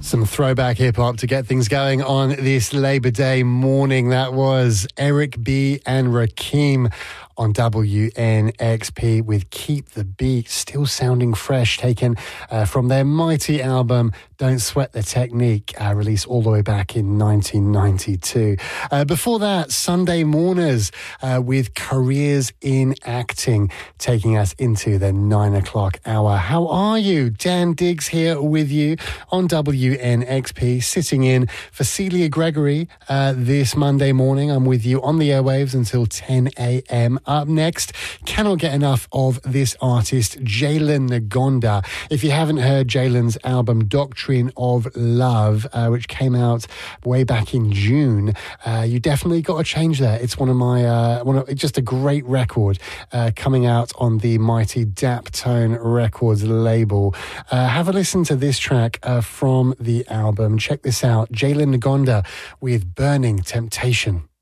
Some throwback hip-hop to get things going on this Labor Day morning. That was Eric B. and Rakim on WNXP with Keep the Beat, still sounding fresh, taken from their mighty album Don't Sweat the Technique, released all the way back in 1992. Before that, Sunday Mourners with Careers in Acting, taking us into the 9 o'clock hour. How are you? Dan Diggs here with you on WNXP, sitting in for Celia Gregory this Monday morning. I'm with you on the airwaves until 10 a.m. Up next, cannot get enough of this artist, Jalen Ngonda. If you haven't heard Jalen's album Doctrine of Love, which came out way back in June, you definitely got to change that. It's just a great record coming out on the mighty Daptone Records label. Have a listen to this track from the album. Check this out, Jalen Ngonda with Burning Temptation.